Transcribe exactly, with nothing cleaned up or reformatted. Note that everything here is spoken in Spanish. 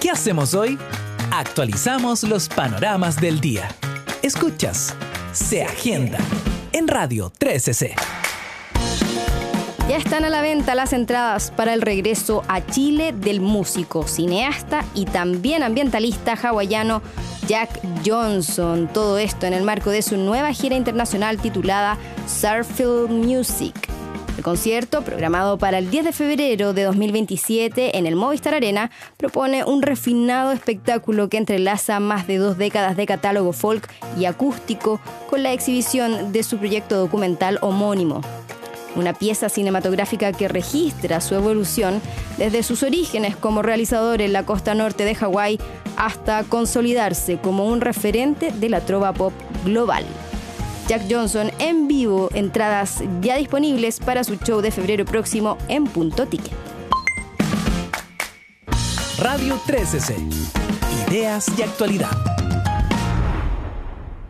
¿Qué hacemos hoy? Actualizamos los panoramas del día. Escuchas Se Agenda en Radio trece C. Ya están a la venta las entradas para el regreso a Chile del músico, cineasta y también ambientalista hawaiano Jack Johnson. Todo esto en el marco de su nueva gira internacional titulada Surffield Music. El concierto, programado para el diez de febrero de dos mil veintisiete en el Movistar Arena, propone un refinado espectáculo que entrelaza más de dos décadas de catálogo folk y acústico con la exhibición de su proyecto documental homónimo. Una pieza cinematográfica que registra su evolución desde sus orígenes como realizador en la costa norte de Hawái hasta consolidarse como un referente de la trova pop global. Jack Johnson en vivo, entradas ya disponibles para su show de febrero próximo en Punto Ticket. Radio trece C. Ideas y actualidad.